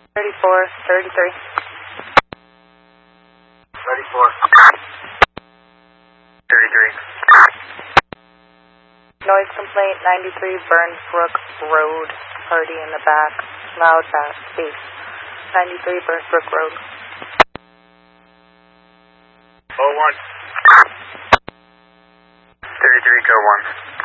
34, 33. 34. 33. Noise complaint, 93 Burns Brook Road. Party in the back. Loud, fast, space. 93 Burns Brook Road. 01. 33, go 1.